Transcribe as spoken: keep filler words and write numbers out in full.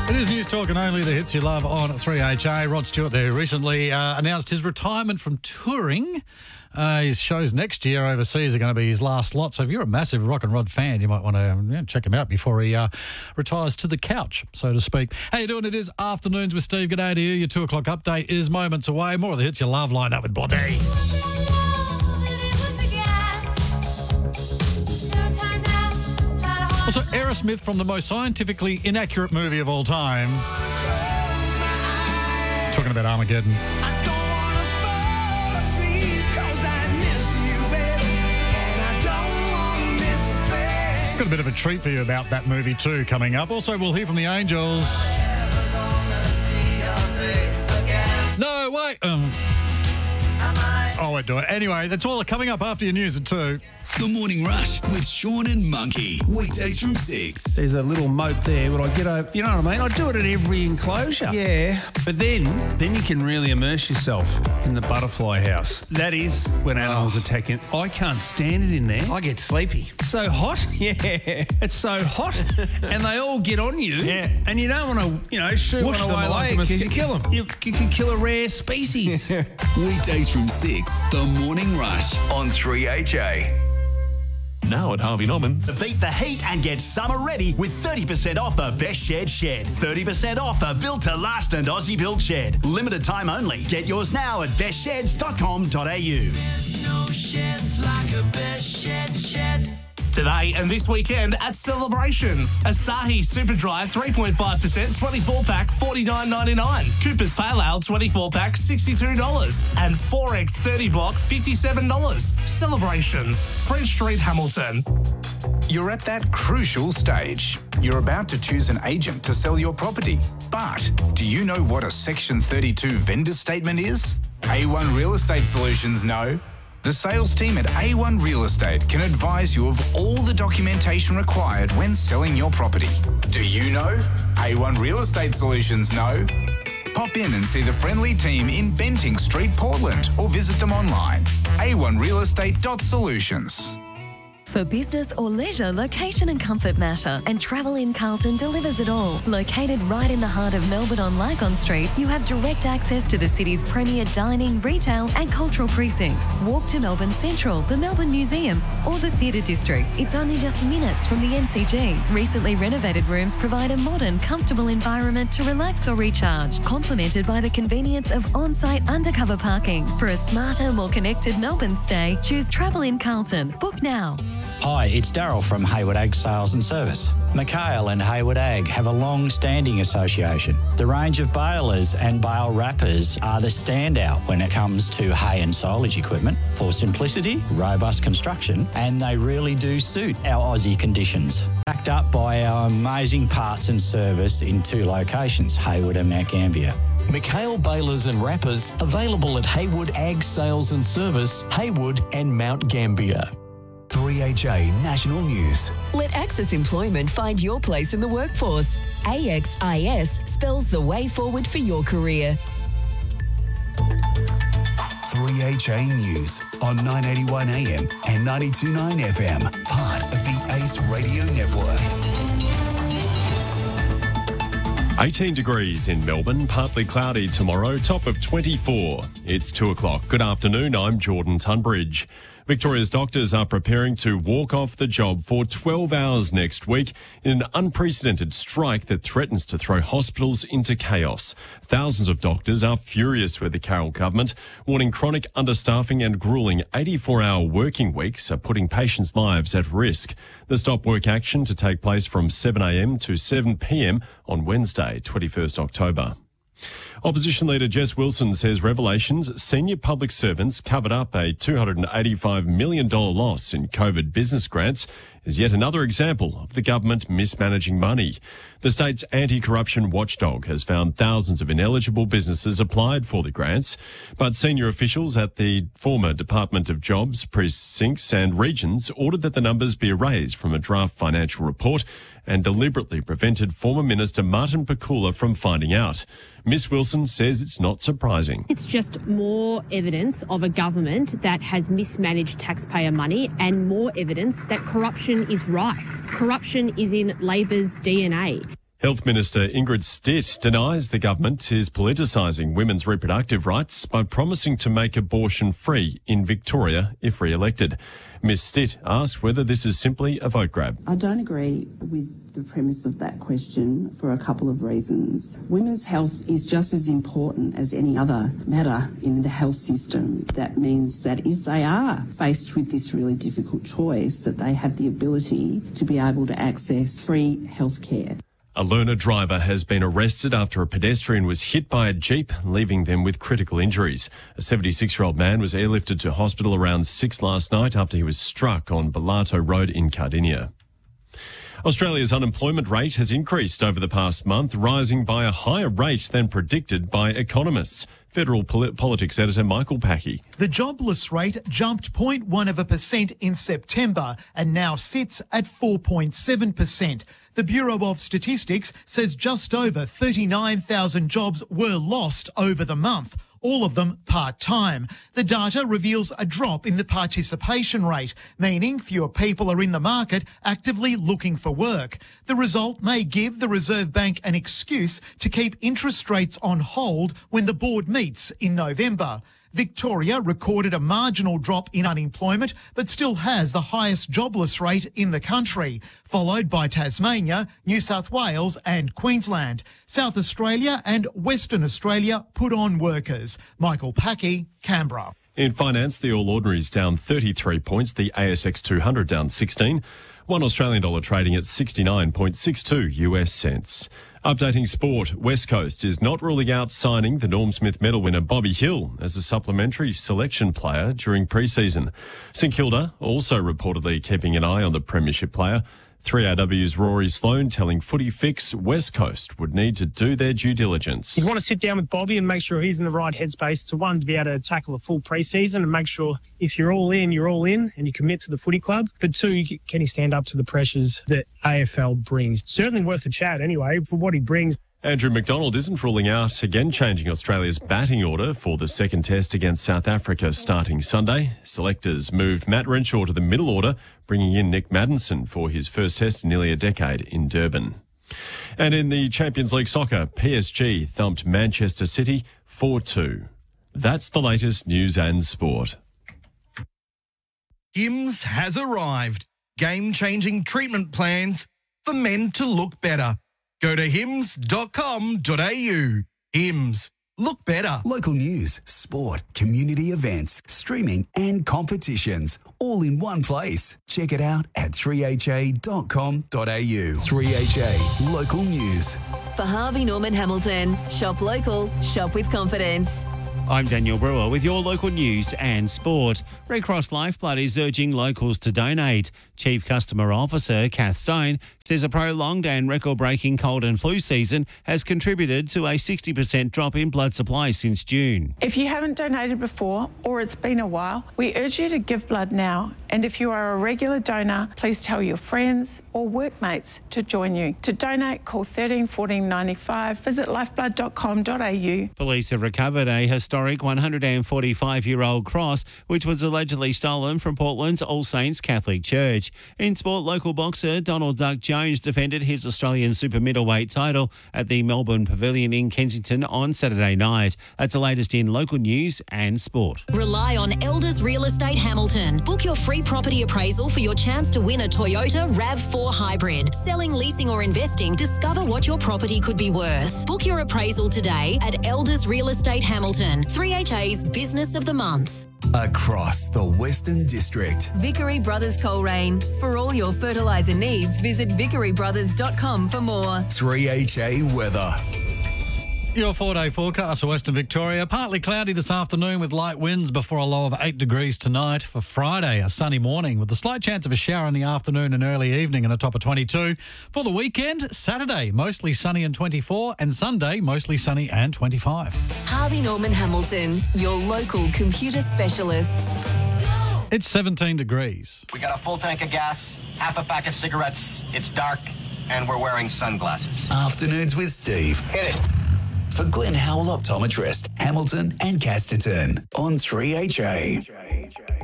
It is News Talk and only the hits you love on three H A. Rod Stewart there recently uh, announced his retirement from touring. Uh, his shows next year overseas are going to be his last lot. So if you're a massive Rock and Rod fan, you might want to um, yeah, check him out before he uh, retires to the couch, so to speak. How you doing? It is Afternoons with Steve. Good day to you. Your two o'clock update is moments away. More of the hits you love lined up with Blondie. Also, Aerosmith from the most scientifically inaccurate movie of all time. Talking about Armageddon. Got a bit of a treat for you about that movie too coming up. Also, we'll hear from the Angels. No, wait. Um, I won't do it. Anyway, that's all coming up after your news at two. The Morning Rush with Sean and Monkey. Weekdays from six. There's a little moat there, but I get over, you know what I mean? I do it at every enclosure. Yeah. But then, then you can really immerse yourself in the butterfly house. That is when animals Oh. attack you. I can't stand it in there. I get sleepy. So hot. Yeah. It's so hot. And they all get on you. Yeah. And you don't want to, you know, shoot Whoosh one them away like away, a 'cause mosquito. you kill 'em. You, you can kill a rare species. Weekdays from six. The Morning Rush on three H A. Now at Harvey Norman. Beat the heat and get summer ready with thirty percent off a Best Shed Shed. thirty percent off a Built to Last and Aussie Built Shed. Limited time only. Get yours now at best sheds dot com dot a u. No shed like a Best Shed Shed. Today and this weekend at Celebrations. Asahi Super Dry three point five percent twenty-four pack forty-nine ninety-nine. Cooper's Pale Ale twenty-four pack sixty-two dollars. And four X thirty block fifty-seven dollars. Celebrations. French Street, Hamilton. You're at that crucial stage. You're about to choose an agent to sell your property. But do you know what a Section thirty-two vendor statement is? A one Real Estate Solutions know. The sales team at A one Real Estate can advise you of all the documentation required when selling your property. Do you know? A one Real Estate Solutions know. Pop in and see the friendly team in Benting Street, Portland, or visit them online. a one real estate dot solutions. For business or leisure, location and comfort matter, and Travel in Carlton delivers it all. Located right in the heart of Melbourne on Lycon Street, you have direct access to the city's premier dining, retail and cultural precincts. Walk to Melbourne Central, the Melbourne Museum or the Theatre District. It's only just minutes from the M C G. Recently renovated rooms provide a modern, comfortable environment to relax or recharge, complemented by the convenience of on-site undercover parking. For a smarter, more connected Melbourne stay, choose Travel in Carlton. Book now. Hi, it's Daryl from Hayward Ag Sales and Service. Mikhail and Hayward Ag have a long-standing association. The range of balers and bale wrappers are the standout when it comes to hay and silage equipment for simplicity, robust construction, and they really do suit our Aussie conditions. Backed up by our amazing parts and service in two locations, Hayward and Mount Gambier. Mikhail Balers and Wrappers available at Hayward Ag Sales and Service, Hayward and Mount Gambier. three H A National News. Let Access Employment find your place in the workforce. A X I S spells the way forward for your career. three H A News on nine eighty-one A M and ninety-two point nine F M. Part of the Ace Radio Network. eighteen degrees in Melbourne, partly cloudy tomorrow, top of twenty-four. It's two o'clock. Good afternoon, I'm Jordan Tunbridge. Victoria's doctors are preparing to walk off the job for twelve hours next week in an unprecedented strike that threatens to throw hospitals into chaos. Thousands of doctors are furious with the Carroll government, warning chronic understaffing and gruelling eighty-four hour working weeks are putting patients' lives at risk. The stop work action to take place from seven a m to seven p m on Wednesday, twenty-first October. Opposition leader Jess Wilson says Revelation's senior public servants covered up a two hundred eighty-five million dollars loss in COVID business grants is yet another example of the government mismanaging money. The state's anti-corruption watchdog has found thousands of ineligible businesses applied for the grants, but senior officials at the former Department of Jobs, Precincts and Regions ordered that the numbers be erased from a draft financial report and deliberately prevented former Minister Martin Pakula from finding out. Miss Wilson says it's not surprising. It's just more evidence of a government that has mismanaged taxpayer money and more evidence that corruption is rife. Corruption is in Labor's D N A. Health Minister Ingrid Stitt denies the government is politicising women's reproductive rights by promising to make abortion free in Victoria if re-elected. Miz Stitt asked whether this is simply a vote grab. I don't agree with the premise of that question for a couple of reasons. Women's health is just as important as any other matter in the health system. That means that if they are faced with this really difficult choice, that they have the ability to be able to access free health care. A learner driver has been arrested after a pedestrian was hit by a Jeep, leaving them with critical injuries. A seventy-six-year-old man was airlifted to hospital around six last night after he was struck on Bellato Road in Cardinia. Australia's unemployment rate has increased over the past month, rising by a higher rate than predicted by economists. Federal Polit- Politics editor Michael Packey. The jobless rate jumped zero point one of a percent in September and now sits at four point seven percent. The Bureau of Statistics says just over thirty-nine thousand jobs were lost over the month, all of them part-time. The data reveals a drop in the participation rate, meaning fewer people are in the market actively looking for work. The result may give the Reserve Bank an excuse to keep interest rates on hold when the board meets in November. Victoria recorded a marginal drop in unemployment, but still has the highest jobless rate in the country, followed by Tasmania, New South Wales and Queensland. South Australia and Western Australia put on workers. Michael Packey, Canberra. In finance, the All Ordinaries down thirty-three points, the A S X two hundred down sixteen. One Australian dollar trading at sixty-nine point six two U S cents. Updating sport, West Coast is not ruling out signing the Norm Smith medal winner Bobby Hill as a supplementary selection player during pre-season. St Kilda also reportedly keeping an eye on the premiership player. three R W's Rory Sloane telling Footy Fix West Coast would need to do their due diligence. You want to sit down with Bobby and make sure he's in the right headspace to, one, to be able to tackle a full pre-season and make sure if you're all in, you're all in and you commit to the footy club. But two, can he stand up to the pressures that A F L brings? Certainly worth a chat anyway for what he brings. Andrew McDonald isn't ruling out again changing Australia's batting order for the second test against South Africa starting Sunday. Selectors moved Matt Renshaw to the middle order, bringing in Nick Maddinson for his first test in nearly a decade in Durban. And in the Champions League soccer, P S G thumped Manchester City four two. That's the latest news and sport. Hims has arrived. Game-changing treatment plans for men to look better. Go to hims dot com dot a u. Hims. Look better. Local news, sport, community events, streaming and competitions, all in one place. Check it out at three h a dot com dot a u. three H A, local news. For Harvey Norman Hamilton, shop local, shop with confidence. I'm Daniel Brewer with your local news and sport. Red Cross Lifeblood is urging locals to donate. Chief Customer Officer Kath Stone says a prolonged and record-breaking cold and flu season has contributed to a sixty percent drop in blood supply since June. If you haven't donated before or it's been a while, we urge you to give blood now. And if you are a regular donor, please tell your friends or workmates to join you. To donate, call thirteen fourteen ninety-five, visit lifeblood dot com dot a u. Police have recovered a historic one hundred forty-five-year-old cross, which was allegedly stolen from Portland's All Saints Catholic Church. In sport, local boxer Donald Duck Jones defended his Australian super middleweight title at the Melbourne Pavilion in Kensington on Saturday night. That's the latest in local news and sport. Rely on Elders Real Estate Hamilton. Book your free property appraisal for your chance to win a Toyota RAV four Hybrid. Selling, leasing or investing, discover what your property could be worth. Book your appraisal today at Elders Real Estate Hamilton, three H A's Business of the Month. Across the Western District. Vickery Brothers Coleraine. For all your fertiliser needs, visit vickery brothers dot com for more. three H A weather. Your four-day forecast for Western Victoria. Partly cloudy this afternoon with light winds before a low of eight degrees tonight. For Friday, a sunny morning with a slight chance of a shower in the afternoon and early evening and a top of twenty-two. For the weekend, Saturday, mostly sunny and twenty-four, and Sunday, mostly sunny and twenty-five. Harvey Norman Hamilton, your local computer specialists. It's seventeen degrees. We got a full tank of gas, half a pack of cigarettes, it's dark, and we're wearing sunglasses. Afternoons with Steve. Hit it. For Glenn Howell Optometrist, Hamilton and Casterton on three H A.